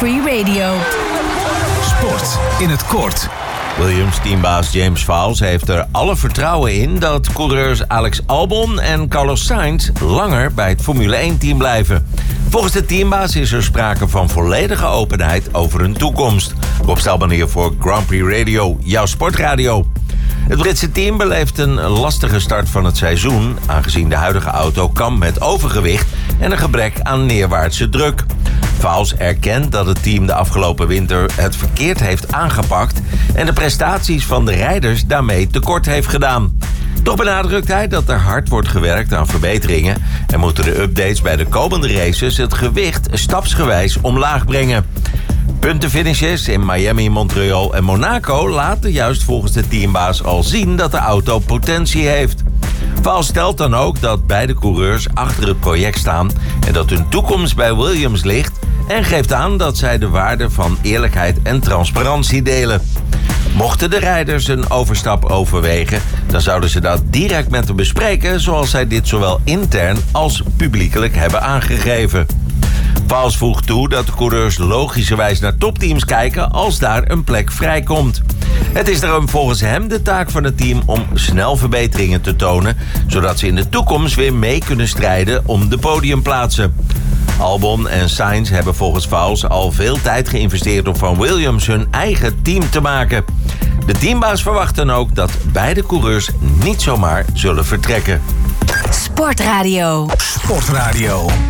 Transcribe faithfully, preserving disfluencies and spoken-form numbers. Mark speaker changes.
Speaker 1: Free Radio.
Speaker 2: Sport in het kort.
Speaker 3: Williams-teambaas James Vowles heeft er alle vertrouwen in dat coureurs Alex Albon en Carlos Sainz langer bij het Formule één-team blijven. Volgens de teambaas is er sprake van volledige openheid over hun toekomst. Rob Stelman hier voor Grand Prix Radio, jouw sportradio. Het Britse team beleeft een lastige start van het seizoen, aangezien de huidige auto kampt met overgewicht en een gebrek aan neerwaartse druk. Vowles erkent dat het team de afgelopen winter het verkeerd heeft aangepakt en de prestaties van de rijders daarmee tekort heeft gedaan. Toch benadrukt hij dat er hard wordt gewerkt aan verbeteringen en moeten de updates bij de komende races het gewicht stapsgewijs omlaag brengen. Puntenfinishes in Miami, Montreal en Monaco laten juist volgens de teambaas al zien dat de auto potentie heeft. Vowles stelt dan ook dat beide coureurs achter het project staan en dat hun toekomst bij Williams ligt en geeft aan dat zij de waarde van eerlijkheid en transparantie delen. Mochten de rijders een overstap overwegen, dan zouden ze dat direct met hem bespreken, zoals zij dit zowel intern als publiekelijk hebben aangegeven. Vowles voegt toe dat de coureurs logischerwijs naar topteams kijken als daar een plek vrijkomt. Het is daarom volgens hem de taak van het team om snel verbeteringen te tonen, zodat ze in de toekomst weer mee kunnen strijden om de podiumplaatsen. Albon en Sainz hebben volgens Vowles al veel tijd geïnvesteerd om van Williams hun eigen team te maken. De teambaas verwacht dan ook dat beide coureurs niet zomaar zullen vertrekken.
Speaker 1: Sportradio.
Speaker 2: Sportradio.